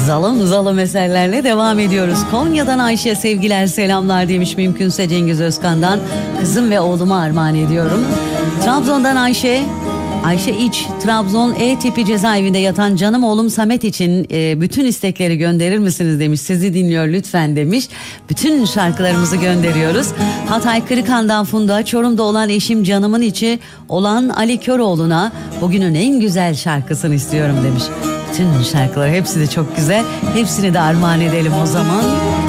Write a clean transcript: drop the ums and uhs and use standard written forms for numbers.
Zalım zalım eserlerle devam ediyoruz. Konya'dan Ayşe sevgiler selamlar demiş, mümkünse Cengiz Özkan'dan kızım ve oğluma armağan ediyorum. Trabzon'dan Ayşe İç, Trabzon E tipi cezaevinde yatan canım oğlum Samet için bütün istekleri gönderir misiniz demiş. Sizi dinliyor lütfen demiş. Bütün şarkılarımızı gönderiyoruz. Hatay Kırıkhan'dan Funda, Çorum'da olan eşim canımın içi olan Ali Köroğlu'na bugünün en güzel şarkısını istiyorum demiş. Bütün şarkılar hepsi de çok güzel. Hepsini de armağan edelim o zaman.